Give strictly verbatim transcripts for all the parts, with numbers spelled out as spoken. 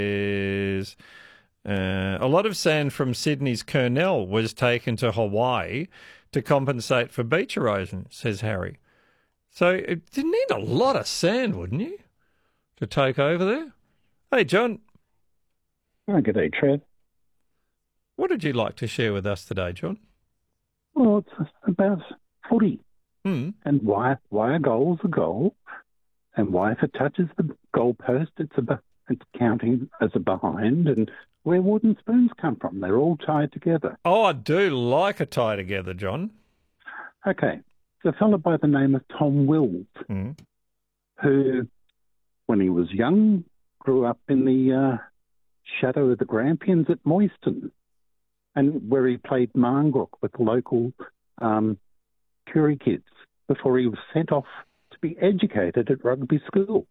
is uh, a lot of sand from Sydney's Kurnell was taken to Hawaii to compensate for beach erosion, says Harry. So it, you need a lot of sand, wouldn't you, to take over there? Hey, John. Oh, good day, Trev. What did you like to share with us today, John? Well, it's about footy Mm. and why why a goal's a goal, and why if it touches the goalpost, it's a it's counting as a behind, and where wooden spoons come from. They're all tied together. Oh, I do like a tie together, John. Okay, there's a fellow by the name of Tom Wills, Mm. who, when he was young, grew up in the uh, shadow of the Grampians at Moyston, and where he played Marngrook with local um, Curie kids before he was sent off to be educated at rugby school.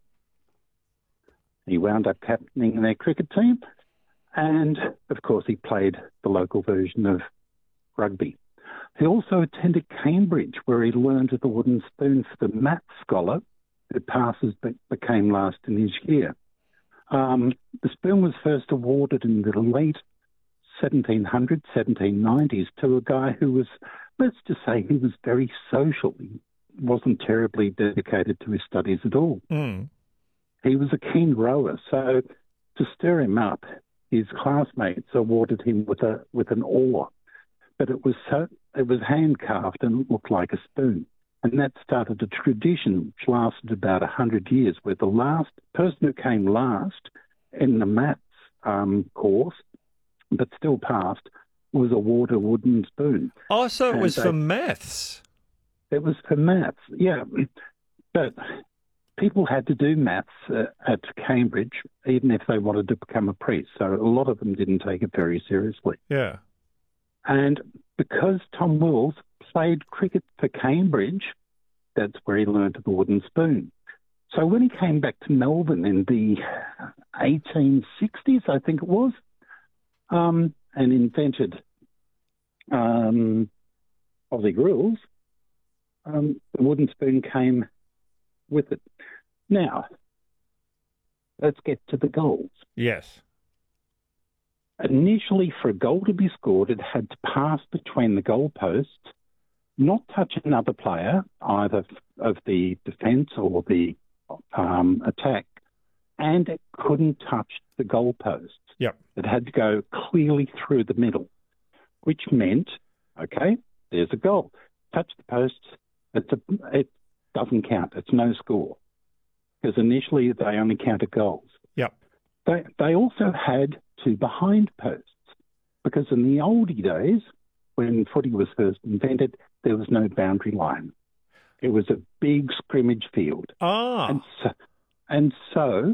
He wound up captaining their cricket team, and of course he played the local version of rugby. He also attended Cambridge, where he learned the wooden spoon for the maths scholar who passes but became last in his year. Um, the spoon was first awarded in the late seventeen hundreds, seventeen nineties to a guy who was, let's just say, he was very social. He wasn't terribly dedicated to his studies at all. Mm. He was a keen rower, so to stir him up, his classmates awarded him with a with an oar, but it was so it was hand carved and it looked like a spoon, and that started a tradition which lasted about a hundred years, where the last person who came last in the maths um, course, but still passed, was awarded a wooden spoon. Oh, so it And was they- for maths. It was for maths, yeah. But people had to do maths uh, at Cambridge, even if they wanted to become a priest. So a lot of them didn't take it very seriously. Yeah. And because Tom Wills played cricket for Cambridge, that's where he learned the wooden spoon. So when he came back to Melbourne in the eighteen sixties, I think it was, um, and invented um, Aussie rules, um, the wooden spoon came with it. Now, let's get to the goals. Yes. Initially, for a goal to be scored, it had to pass between the goalposts, not touch another player, either of the defence or the um, attack, and it couldn't touch the goalposts. Yep. It had to go clearly through the middle, which meant, okay, there's a goal. Touch the posts, it's a, it doesn't count. It's no score, because initially they only counted goals. Yep. They they also had two behind posts, because in the oldie days, when footy was first invented, there was no boundary line. It was a big scrimmage field. Ah. And so, and so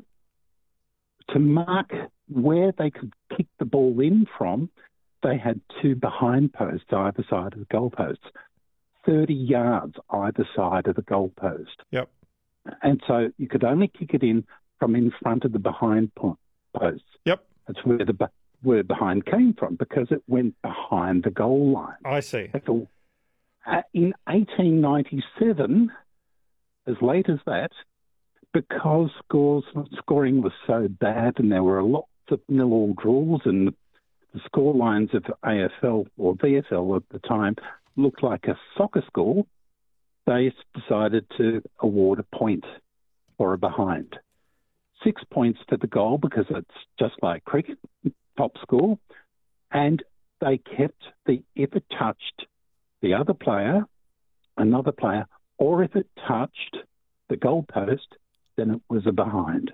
to mark where they could kick the ball in from, they had two behind posts either side of the goalposts, thirty yards either side of the goalpost. Yep. And so you could only kick it in from in front of the behind po- posts. Yep. That's where the be- where behind came from, because it went behind the goal line. I see. That's all. Uh, in eighteen ninety-seven, as late as that, because scores, scoring was so bad and there were lots of nil-all draws and the score lines of A F L or V F L at the time looked like a soccer score, they decided to award a point or a behind. Six points for the goal because it's just like cricket, top score, and they kept the if it touched the other player, another player, or if it touched the goalpost, then it was a behind.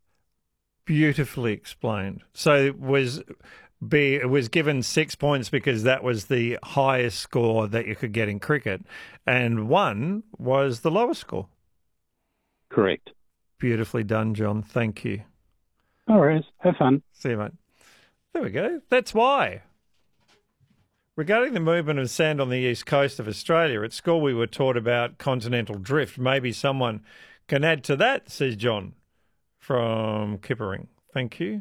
Beautifully explained. So it was be it was given six points because that was the highest score that you could get in cricket, and one was the lowest score. Correct. Beautifully done, John. Thank you. All right. Have fun. See you, mate. There we go. That's why. Regarding the movement of sand on the east coast of Australia, at school we were taught about continental drift. Maybe someone can add to that, says John from Kippering. Thank you.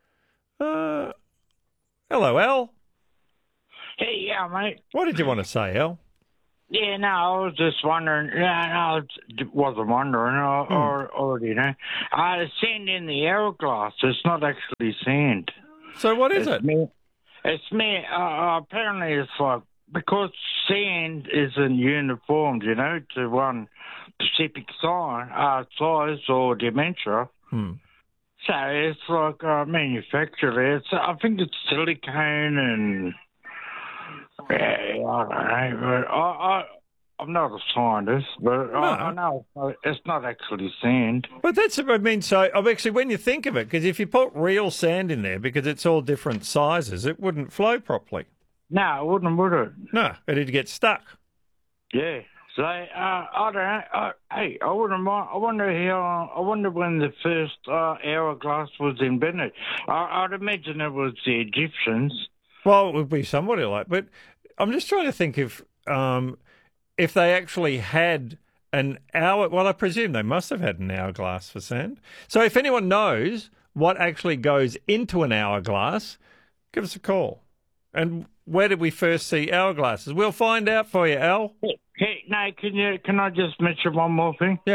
Uh, hello, Al. Hey, yeah, mate. What did you want to say, Al? Yeah, no, I was just wondering. Yeah, no, I wasn't wondering, or, Hmm. or, or you know, uh, sand in the hourglass. It's not actually sand. So what is It's it? me. It's me. Uh, uh, apparently, it's like because sand isn't uniformed, you know, to one specific size, uh, size or dimension. Hmm. So it's like uh, manufactured. It's I think it's silicone and yeah, I don't know. But I, I I'm not a scientist, but I, I No. know it's not actually sand. But that's, I mean, so oh, actually, when you think of it, because if you put real sand in there, because it's all different sizes, it wouldn't flow properly. No, it wouldn't, would it? No, it'd get stuck. Yeah. So uh, I don't know. Uh, hey, I wouldn't mind. I wonder how. I wonder when the first uh, hourglass was invented. I, I'd imagine it was the Egyptians. Well, it would be somebody like, but I'm just trying to think if um, if they actually had an hour. Well, I presume they must have had an hourglass for sand. So if anyone knows what actually goes into an hourglass, give us a call. And where did we first see hourglasses? We'll find out for you, Al. Hey, no, can you? Can I just mention one more thing? Yeah.